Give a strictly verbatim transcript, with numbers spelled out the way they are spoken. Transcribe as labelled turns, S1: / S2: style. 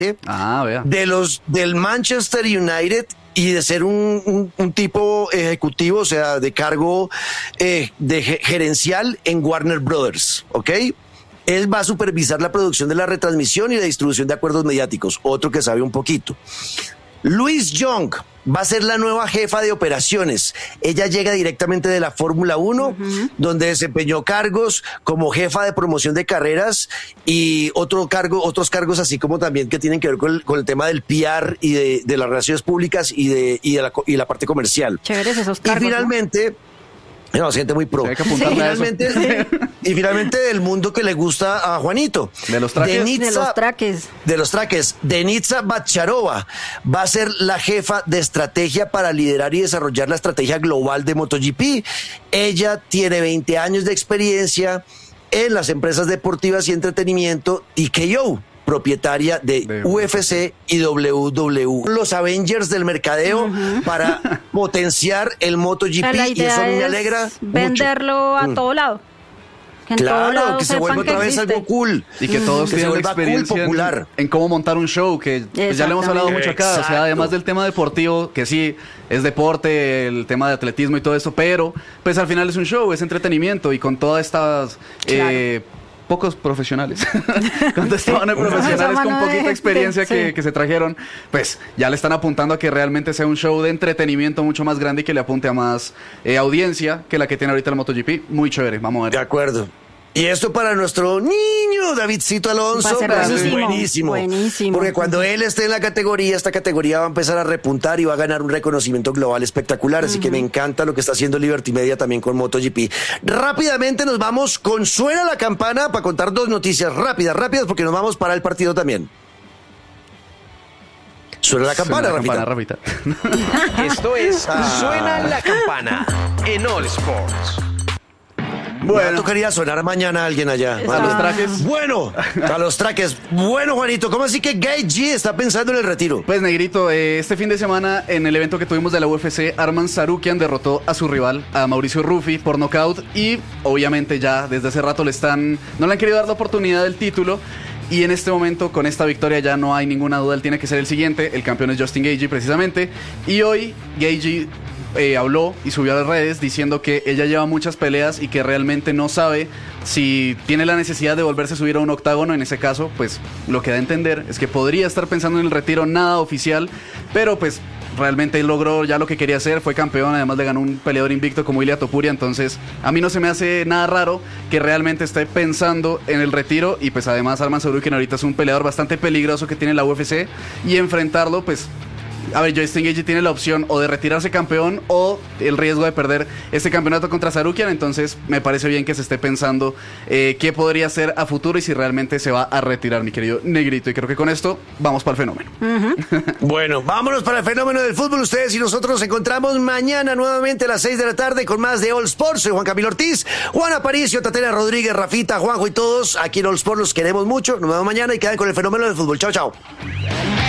S1: Ah, vea.
S2: de los del Manchester United y de ser un, un, un tipo ejecutivo, o sea, de cargo eh, de gerencial en Warner Brothers, ¿ok? Él va a supervisar la producción de la retransmisión y la distribución de acuerdos mediáticos, otro que sabe un poquito. Louise Young va a ser la nueva jefa de operaciones. Ella llega directamente de la Fórmula uno, uh-huh. donde desempeñó cargos como jefa de promoción de carreras y otro cargo, otros cargos así como también que tienen que ver con el, con el tema del P R y de, de las relaciones públicas y de, y de la, y la parte comercial.
S3: Chéveres esos cargos.
S2: Y finalmente... ¿no? No, gente muy pro.
S1: Hay que
S2: y, finalmente,
S1: sí.
S2: y finalmente del mundo que le gusta a Juanito.
S1: De los traques.
S2: Denitsa,
S3: de los traques.
S2: De los traques. Denitsa Bacharova va a ser la jefa de estrategia para liderar y desarrollar la estrategia global de MotoGP. Ella tiene veinte años de experiencia en las empresas deportivas y entretenimiento T K O, propietaria de, de U F C y W W E. Los Avengers del mercadeo uh-huh. para potenciar el MotoGP y eso a mí me alegra
S3: venderlo
S2: mucho.
S3: a todo lado.
S2: Que claro, lado que se vuelva otra vez algo cool.
S1: Y que todos
S2: que
S1: tienen experiencia cool, en, en cómo montar un show, que pues ya le hemos hablado mucho acá. Exacto. O sea, además del tema deportivo, que sí es deporte, el tema de atletismo y todo eso, pero pues al final es un show, es entretenimiento y con todas estas... Claro. Eh, pocos profesionales, cuando estaban sí. profesionales con poquita experiencia sí. que, que se trajeron, pues ya le están apuntando a que realmente sea un show de entretenimiento mucho más grande y que le apunte a más eh, audiencia que la que tiene ahorita el MotoGP. Muy chévere, vamos a ver.
S2: De acuerdo. Y esto para nuestro niño Davidcito Alonso
S3: va a ser
S2: buenísimo, buenísimo,
S3: buenísimo.
S2: Porque cuando él esté en la categoría, esta categoría va a empezar a repuntar y va a ganar un reconocimiento global espectacular. Uh-huh. Así que me encanta lo que está haciendo Liberty Media también con MotoGP. Rápidamente nos vamos con Suena la Campana para contar dos noticias rápidas, rápidas, porque nos vamos para el partido también. Suena la campana,
S1: Suena la campana,
S4: Rafita. Esto es ah. Suena la Campana en All Sports.
S2: Bueno, tú querías sonar mañana a alguien allá.
S1: A los trajes.
S2: Bueno, a los trajes. Bueno, Juanito, ¿cómo así que Gay G está pensando en el retiro?
S1: Pues, Negrito, eh, este fin de semana, en el evento que tuvimos de la U F C, Arman Tsarukyan derrotó a su rival, a Mauricio Ruffi, por nocaut. Y, obviamente, ya desde hace rato le están... no le han querido dar la oportunidad del título. Y en este momento, con esta victoria, ya no hay ninguna duda. Él tiene que ser el siguiente. El campeón es Justin Gaethje, precisamente. Y hoy, Gaethje... Eh, habló y subió a las redes diciendo que ella lleva muchas peleas y que realmente no sabe si tiene la necesidad de volverse a subir a un octágono. En ese caso, pues lo que da a entender es que podría estar pensando en el retiro, nada oficial, pero pues realmente él logró ya lo que quería hacer, fue campeón, además le ganó un peleador invicto como Ilia Topuria. Entonces a mí no se me hace nada raro que realmente esté pensando en el retiro. Y pues además Arman Tsarukyan ahorita es un peleador bastante peligroso que tiene la U F C, y enfrentarlo pues... A ver, Justin Gaethje tiene la opción o de retirarse campeón o el riesgo de perder este campeonato contra Tsarukyan. Entonces me parece bien que se esté pensando eh, qué podría ser a futuro y si realmente se va a retirar, mi querido Negrito. Y creo que con esto vamos para el fenómeno.
S2: Uh-huh. Bueno, vámonos para el fenómeno del fútbol. Ustedes y nosotros nos encontramos mañana nuevamente a las seis de la tarde con más de All Sports. Soy Juan Camilo Ortiz, Juan Aparicio, Tatiana Rodríguez, Rafita, Juanjo y todos aquí en All Sports. Los queremos mucho. Nos vemos mañana y quedan con el fenómeno del fútbol. Chao, chao.